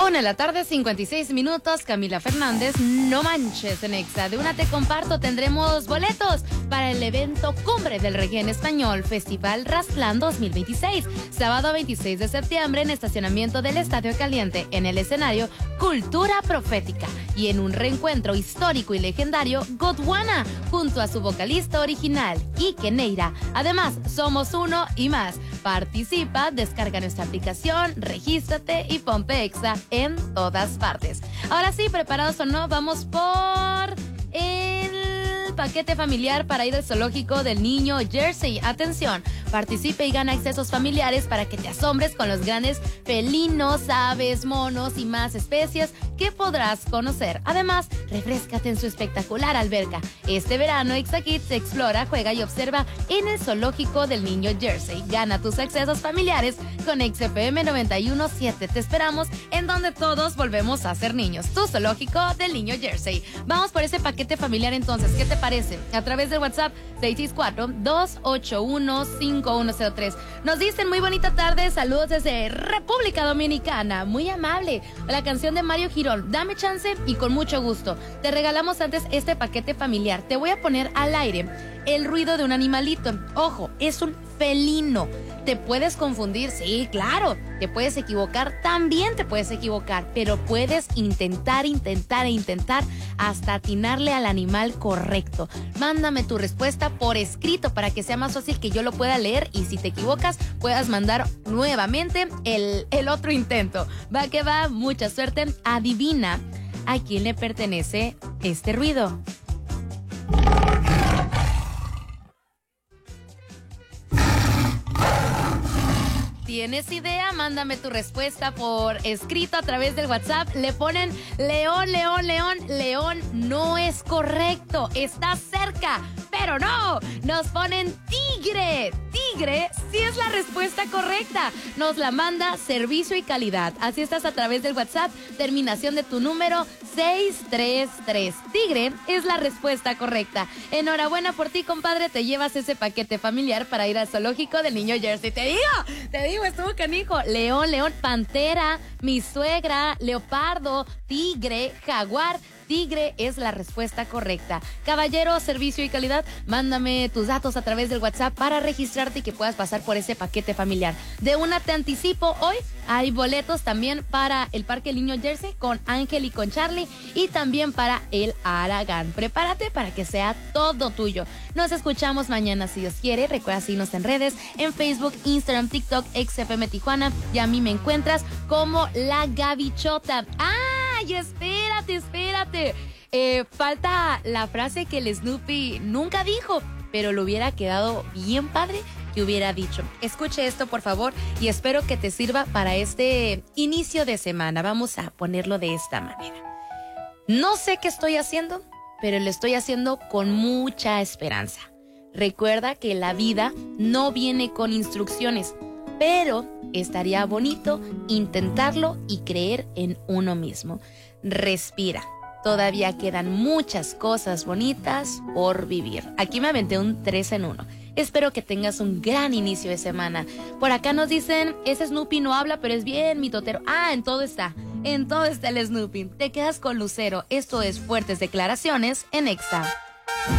1:56 p.m, Camila Fernández, no manches en Exa. De una te comparto, tendremos boletos para el evento Cumbre del Reggae en Español, Festival Rastlán 2026, sábado 26 de septiembre en estacionamiento del Estadio Caliente, en el escenario Cultura Profética, y en un reencuentro histórico y legendario, Godwana, junto a su vocalista original, Ike Neira. Además, somos uno y más. Participa, descarga nuestra aplicación, regístrate y ponte Exa en todas partes. Ahora sí, ¿preparados o no? Vamos por el paquete familiar para ir al zoológico del niño Jersey. Atención, participe y gana accesos familiares para que te asombres con los grandes felinos, aves, monos y más especies que podrás conocer. Además, refréscate en su espectacular alberca. Este verano, Exa Kids explora, juega y observa en el zoológico del niño Jersey. Gana tus accesos familiares con XFM 91.7. Te esperamos en donde todos volvemos a ser niños. Tu zoológico del niño Jersey. Vamos por ese paquete familiar entonces. ¿Qué te parece? A través del WhatsApp 664-281-5103. Nos dicen muy bonita tarde. Saludos desde República Dominicana. Muy amable. La canción de Mario Girón, Dame Chance, y con mucho gusto. Te regalamos antes este paquete familiar. Te voy a poner al aire el ruido de un animalito. Ojo, es un felino. ¿Te puedes confundir? Sí, claro. ¿Te puedes equivocar? También te puedes equivocar. Pero puedes intentar hasta atinarle al animal correcto. Mándame tu respuesta por escrito para que sea más fácil que yo lo pueda leer, y si te equivocas puedas mandar nuevamente el otro intento. Va que va, mucha suerte. Adivina a quién le pertenece este ruido. ¿Tienes idea? Mándame tu respuesta por escrito a través del WhatsApp. Le ponen león, león, león. León no es correcto. Está cerca, pero no. Nos ponen tigre. Tigre sí es la respuesta correcta. Nos la manda Servicio y Calidad. Así estás a través del WhatsApp. Terminación de tu número 633. Tigre es la respuesta correcta. Enhorabuena por ti, compadre. Te llevas ese paquete familiar para ir al zoológico del niño Jersey. Te digo, estuvo canijo. León, león, pantera, mi suegra, leopardo, tigre, jaguar. Tigre es la respuesta correcta. Caballero, Servicio y Calidad, mándame tus datos a través del WhatsApp para registrarte y que puedas pasar por ese paquete familiar. De una te anticipo, hoy hay boletos también para el Parque Niño Jersey con Ángel y con Charlie, y también para el Aragán. Prepárate para que sea todo tuyo. Nos escuchamos mañana si Dios quiere. Recuerda seguirnos en redes, en Facebook, Instagram, TikTok, XFM Tijuana, y a mí me encuentras como La Gavichota. ¡Ay, espérate! Falta la frase que el Snoopy nunca dijo, pero le hubiera quedado bien padre que hubiera dicho. Escuche esto, por favor, y espero que te sirva para este inicio de semana. Vamos a ponerlo de esta manera. No sé qué estoy haciendo, pero lo estoy haciendo con mucha esperanza. Recuerda que la vida no viene con instrucciones, pero estaría bonito intentarlo y creer en uno mismo. Respira. Todavía quedan muchas cosas bonitas por vivir. Aquí me aventé un 3 en 1. Espero que tengas un gran inicio de semana. Por acá nos dicen, ese Snoopy no habla, pero es bien mitotero. En todo está el Snoopy. Te quedas con Lucero. Esto es Fuertes Declaraciones en Exa.